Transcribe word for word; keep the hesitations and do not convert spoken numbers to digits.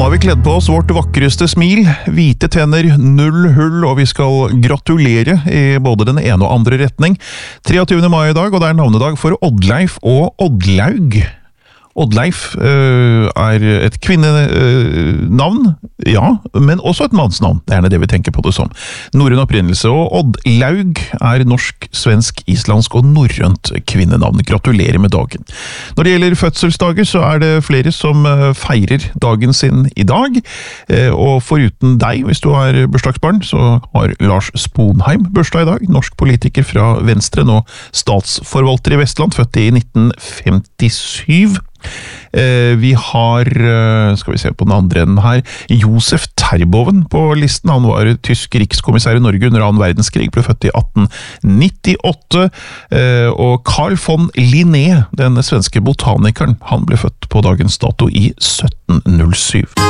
nå har vi kledd på oss vårt vakreste smil, hvite tenner, null hull, og vi skal gratulere i både den ene og andre retning. treogtyvende mai i dag, og det er navnedag for Oddleif og Oddlaug. Oddleif øh, er et kvinnenavn, øh, ja, men også et mannsnavn. Det er gjerne det vi tenker på det som. Norrøn opprinnelse, og Oddlaug er norsk, svensk, islandsk og norrønt kvinnenavn. Gratulerer med dagen. Når det gjelder fødselsdager, så er det flere som feirer dagen sin i dag, og foruten deg, hvis du har bursdagsbarn, så har Lars Sponheim bursdag i dag, norsk politiker fra Venstre, nå statsforvalter i Vestland, født i nitten femtisju. Eh, vi har, skal vi se på den andre enden her, Josef Terboven på listen. Han var tysk rikskommissær i Norge under annen verdenskrig, ble født i atten nittiåtte, eh, og Carl von Linné, den svenske botanikeren, han ble født på dagens dato i sytten null syv.